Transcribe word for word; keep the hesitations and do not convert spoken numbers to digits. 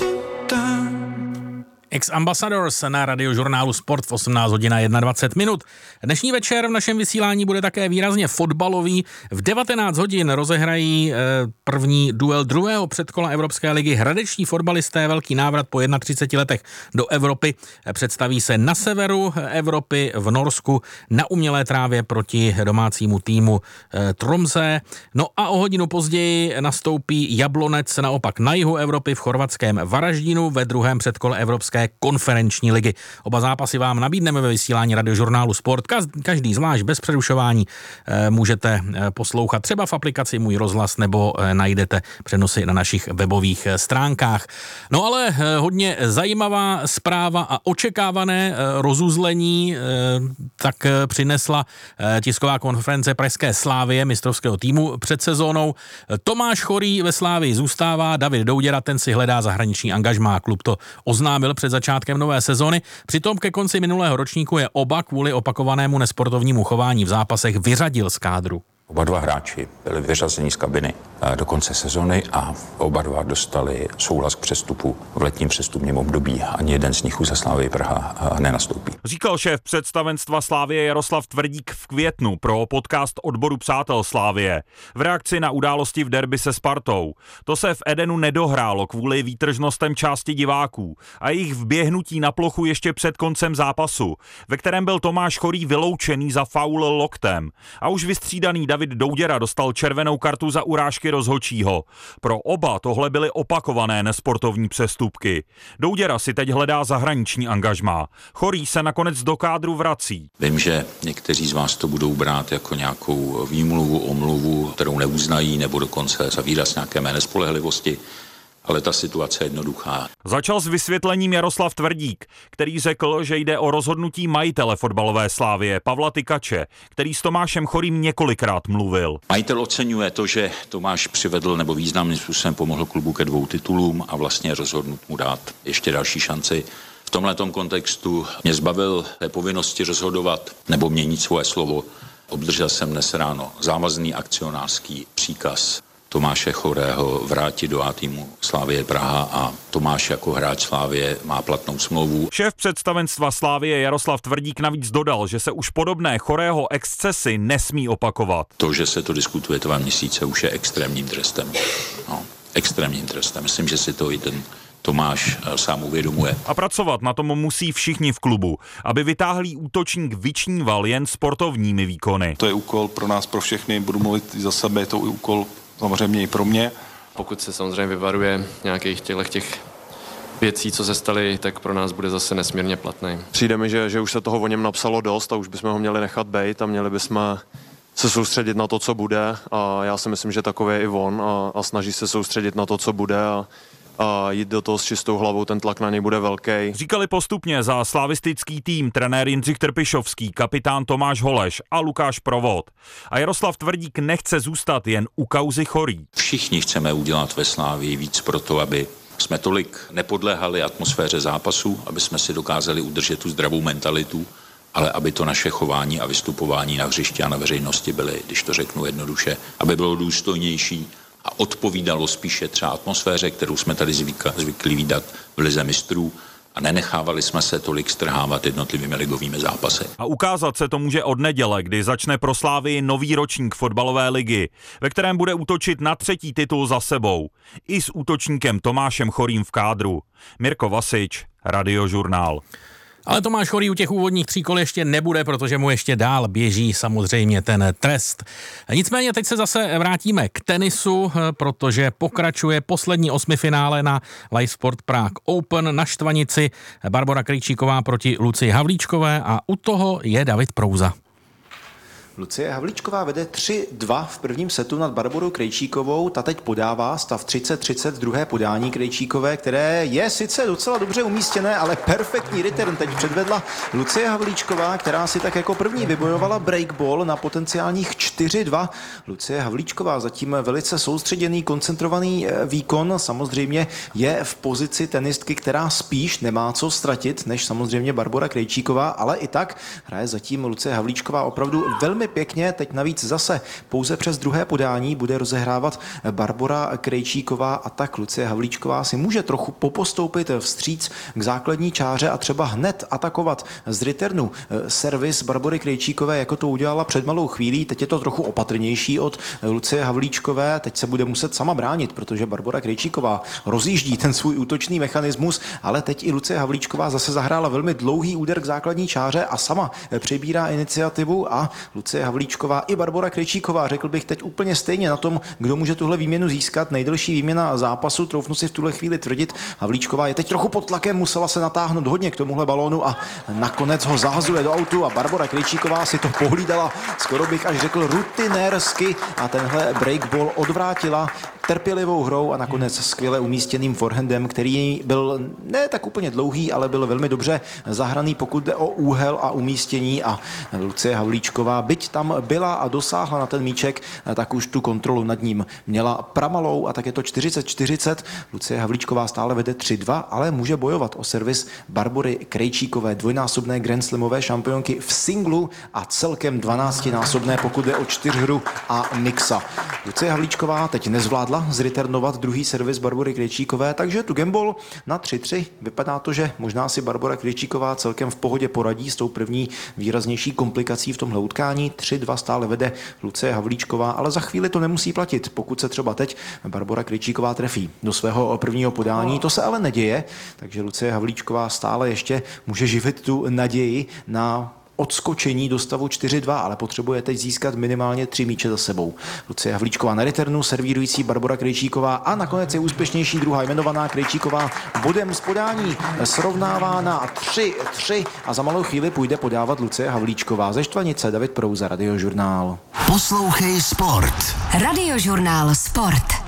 Ex-Ambassadors na radiožurnálu Sport v osmnáct hodin a dvacet jedna minut. Dnešní večer v našem vysílání bude také výrazně fotbalový. V devatenáct hodin rozehrají první duel druhého předkola Evropské ligy. Hradeční fotbalisté velký návrat po třiceti jednoho letech do Evropy. Představí se na severu Evropy v Norsku na umělé trávě proti domácímu týmu Tromsø. No a o hodinu později nastoupí Jablonec naopak na jihu Evropy v chorvatském Varaždinu ve druhém předkole Evropské konferenční ligy. Oba zápasy vám nabídneme ve vysílání radiožurnálu Sport. Každý zvlášť bez přerušování můžete poslouchat třeba v aplikaci Můj rozhlas nebo najdete přenosy na našich webových stránkách. No ale hodně zajímavá zpráva a očekávané rozuzlení tak přinesla tisková konference pražské Slavie mistrovského týmu před sezónou. Tomáš Chorý ve Slavii zůstává, David Douděra ten si hledá zahraniční angažmá. Klub to oznámil před začátkem nové sezóny. Přitom ke konci minulého ročníku je oba kvůli opakovanému nesportovnímu chování v zápasech vyřadil z kádru. Oba dva hráči byli vyřazeni z kabiny do konce sezony a oba dva dostali souhlas k přestupu v letním přestupním období. Ani jeden z nich u za Slavii Praha nenastoupí. Říkal šéf představenstva Slavie Jaroslav Tvrdík v květnu pro podcast odboru Přátel Slavie v reakci na události v derby se Spartou. To se v Edenu nedohrálo kvůli výtržnostem části diváků a jejich vběhnutí na plochu ještě před koncem zápasu, ve kterém byl Tomáš Chorý vyloučený za faul loktem a už vystřídaný David Douděra dostal červenou kartu za urážky rozhodčího. Pro oba tohle byly opakované nesportovní přestupky. Douděra si teď hledá zahraniční angažmá. Chorý se nakonec do kádru vrací. Vím, že někteří z vás to budou brát jako nějakou výmluvu, omluvu, kterou neuznají, nebo dokonce za výraz nějaké mé nespolehlivosti. Ale ta situace je jednoduchá. Začal s vysvětlením Jaroslav Tvrdík, který řekl, že jde o rozhodnutí majitele fotbalové Slavie Pavla Tykače, který s Tomášem Chorým několikrát mluvil. Majitel oceňuje to, že Tomáš přivedl nebo významným způsobem pomohl klubu ke dvou titulům a vlastně rozhodnut mu dát ještě další šanci. V tomhletom kontextu mě zbavil té povinnosti rozhodovat nebo měnit svoje slovo. Obdržel jsem dnes ráno závazný akcionářský příkaz Tomáše Chorého vrátit do A týmu Slavie Praha a Tomáš jako hráč Slavie má platnou smlouvu. Šéf představenstva Slavie Jaroslav Tvrdík navíc dodal, že se už podobné Chorého excesy nesmí opakovat. To, že se to diskutuje dva měsíce, už je extrémním trestem. No, extrémním trestem. Myslím, že si to i ten Tomáš sám uvědomuje. A pracovat na tom musí všichni v klubu, aby vytáhlý útočník vyčníval jen sportovními výkony. To je úkol pro nás, pro všechny, budu mluvit za sebe, je to i úkol samozřejmě i pro mě. Pokud se samozřejmě vyvaruje nějakých těch, těch věcí, co se staly, tak pro nás bude zase nesmírně platný. Přijde mi, že, že už se toho o něm napsalo dost a už bychom ho měli nechat bejt a měli bychom se soustředit na to, co bude. A já si myslím, že takový je i on a, a snaží se soustředit na to, co bude a a jít do toho s čistou hlavou, ten tlak na něj bude velký. Říkali postupně za slavistický tým trenér Jindřich Trpišovský, kapitán Tomáš Holeš a Lukáš Provod. A Jaroslav Tvrdík nechce zůstat jen u kauzy Chorý. Všichni chceme udělat ve Slavii víc pro to, aby jsme tolik nepodléhali atmosféře zápasu, aby jsme si dokázali udržet tu zdravou mentalitu, ale aby to naše chování a vystupování na hřišti a na veřejnosti byly, když to řeknu jednoduše, aby bylo důstojnější a odpovídalo spíše třeba atmosféře, kterou jsme tady zvyka, zvykli vídat v lize mistrů a nenechávali jsme se tolik strhávat jednotlivými ligovými zápasy. A ukázat se to může od neděle, kdy začne pro Slavii nový ročník fotbalové ligy, ve kterém bude útočit na třetí titul za sebou. I s útočníkem Tomášem Chorým v kádru. Mirko Vasič, Radiožurnál. Ale Tomáš Chorý u těch úvodních tří kol ještě nebude, protože mu ještě dál běží samozřejmě ten trest. Nicméně teď se zase vrátíme k tenisu, protože pokračuje poslední osmifinále na Live Sport Prague Open na Štvanici. Barbora Krejčíková proti Lucii Havlíčkové a u toho je David Prouza. Lucie Havlíčková vede tři dva v prvním setu nad Barborou Krejčíkovou. Ta teď podává stav třicet třicet, druhé podání Krejčíkové, které je sice docela dobře umístěné, ale perfektní return teď předvedla Lucie Havlíčková, která si tak jako první vybojovala breakball na potenciálních čtyři dva. Lucie Havlíčková zatím velice soustředěný, koncentrovaný výkon. Samozřejmě je v pozici tenistky, která spíš nemá co ztratit, než samozřejmě Barbora Krejčíková, ale i tak hraje zatím Lucie Havlíčková opravdu velmi pěkně. Teď navíc zase pouze přes druhé podání bude rozehrávat Barbora Krejčíková a tak Lucie Havlíčková si může trochu popostoupit vstříc k základní čáře a třeba hned atakovat z returnu servis Barbory Krejčíkové, jako to udělala před malou chvílí. Teď je to trochu opatrnější od Lucie Havlíčkové. Teď se bude muset sama bránit, protože Barbora Krejčíková rozjíždí ten svůj útočný mechanismus, ale teď i Lucie Havlíčková zase zahrála velmi dlouhý úder k základní čáře a sama přebírá iniciativu a Lucie Havlíčková i Barbora Krejčíková, řekl bych teď úplně stejně na tom, kdo může tuhle výměnu získat. Nejdelší výměna zápasu, troufnu si v tuhle chvíli tvrdit. Havlíčková je teď trochu pod tlakem, musela se natáhnout hodně k tomuhle balónu a nakonec ho zahazuje do autu a Barbora Krejčíková si to pohlídala, skoro bych až řekl rutinérsky a tenhle breakball odvrátila trpělivou hrou a nakonec skvěle umístěným forehandem, který byl ne tak úplně dlouhý, ale byl velmi dobře zahraný, pokud jde o úhel a umístění a Lucie Havlíčková, byť tam byla a dosáhla na ten míček, tak už tu kontrolu nad ním měla pramalou a tak je to čtyřicet čtyřicet. Lucie Havlíčková stále vede tři dva, ale může bojovat o servis Barbory Krejčíkové, dvojnásobné Grand Slamové šampionky v singlu a celkem dvanáctinásobné, pokud jde o čtyřhru a mixa. Lucie Havlíčková teď nezvládla zreturnovat druhý servis Barbory Krejčíkové, takže tu gamble na tři tři. Vypadá to, že možná si Barbora Krejčíková celkem v pohodě poradí s tou první výraznější komplikací v tomhle utkání. tři dva stále vede Lucie Havlíčková, ale za chvíli to nemusí platit, pokud se třeba teď Barbora Krejčíková trefí do svého prvního podání. To se ale neděje, takže Lucie Havlíčková stále ještě může živit tu naději na odskočení do stavu čtyři dva, ale potřebuje teď získat minimálně tři míče za sebou. Lucie Havlíčková na returnu, servírující Barbora Krejčíková a nakonec je úspěšnější druhá jmenovaná Krejčíková bodem z podání srovnává na tři tři a za malou chvíli půjde podávat Lucie Havlíčková. Ze Štvanice David Prouza, Radiožurnál. Poslouchej sport. Radiožurnál Sport.